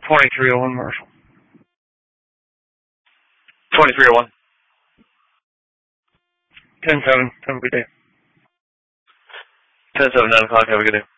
2301 Marshall. 2301. 10-7. Have a good day. 10-7, 9 o'clock. Have a good day.